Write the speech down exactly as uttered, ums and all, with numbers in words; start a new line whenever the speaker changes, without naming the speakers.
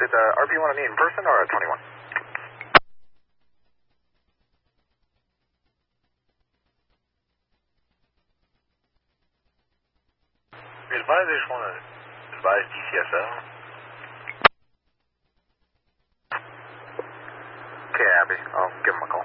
Did uh, R P want to meet in person or at twenty-one?
Advise, I just want to advise D C S L.
Okay, Abby. I'll give him a call.